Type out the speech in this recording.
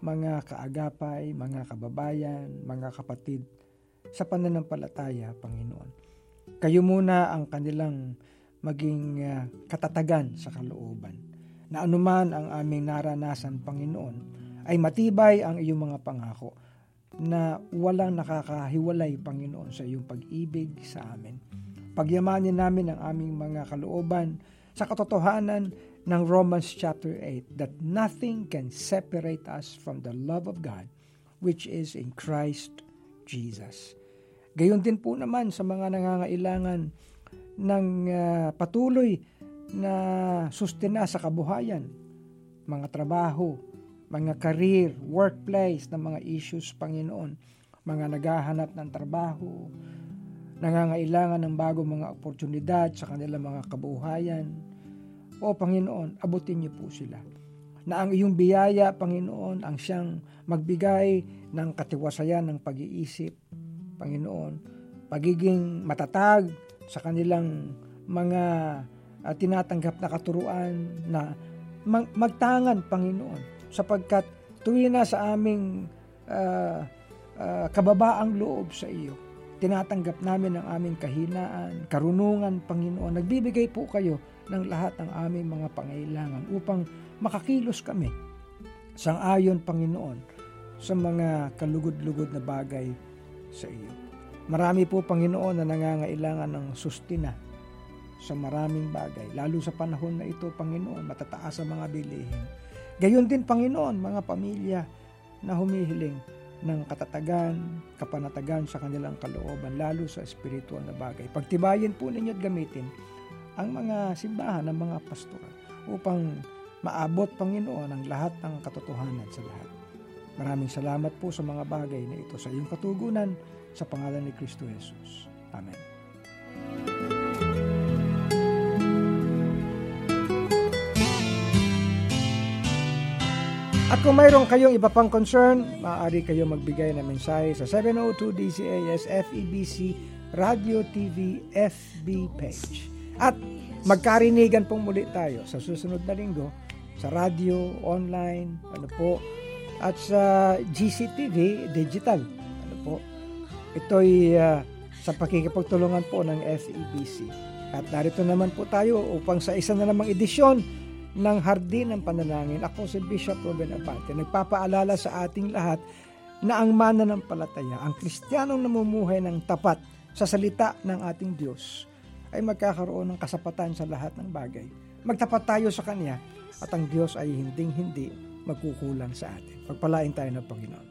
mga kaagapay, mga kababayan, mga kapatid sa pananampalataya, Panginoon. Kayo muna ang kanilang maging katatagan sa kalooban. Na anuman ang aming naranasan, Panginoon, ay matibay ang iyong mga pangako na walang nakakahiwalay, Panginoon, sa iyong pag-ibig sa amin. Pagyamanin namin ang aming mga kalooban sa katotohanan ng Romans chapter 8 that nothing can separate us from the love of God which is in Christ Jesus. Gayon din po naman sa mga nangangailangan ng patuloy na sustena sa kabuhayan, mga trabaho, mga career, workplace na mga issues, Panginoon, mga naghahanap ng trabaho, nangangailangan ng bagong mga oportunidad sa kanilang mga kabuhayan. O Panginoon, abutin niyo po sila. Na ang iyong biyaya, Panginoon, ang siyang magbigay ng katiwasayan ng pag-iisip, Panginoon, pagiging matatag sa kanilang mga tinatanggap na katuruan na magtangan, Panginoon, sapagkat tuwi na sa aming kababaang loob sa iyo, tinatanggap namin ang aming kahinaan, karunungan, Panginoon. Nagbibigay po kayo ng lahat ng aming mga pangailangan upang makakilos kami sang-ayon, Panginoon, sa mga kalugod-lugod na bagay sa iyo. Marami po, Panginoon, na nangangailangan ng sustina sa maraming bagay, lalo sa panahon na ito, Panginoon, matataas ang mga bilihin. Gayon din, Panginoon, mga pamilya na humihiling ng katatagan, kapanatagan sa kanilang kalooban, lalo sa espiritual na bagay. Pagtibayin po ninyo at gamitin ang mga simbahan ng mga pastoral upang maabot, Panginoon, ang lahat ng katotohanan sa lahat. Maraming salamat po sa mga bagay na ito sa iyong katugunan sa pangalan ni Kristo Jesus. Amen. At kung mayroon kayong iba pang concern, maaari kayo magbigay ng mensahe sa 702 DCAS FEBC Radio TV FB page. At magkarinigan pong muli tayo sa susunod na linggo sa radio, online, at sa GCTV Digital. Ito'y sa pakikipagtulungan po ng FEBC. At narito naman po tayo upang sa isa na namang edisyon ng Hardin ng Panalangin. Ako si Bishop Ruben Abante, nagpapaalala sa ating lahat na ang mananampalataya, ang Kristiyanong namumuhay ng tapat sa salita ng ating Diyos, ay magkakaroon ng kasapatan sa lahat ng bagay. Magtapat tayo sa Kanya at ang Diyos ay hinding-hindi magkukulang sa atin. Pagpalain tayo ng Panginoon.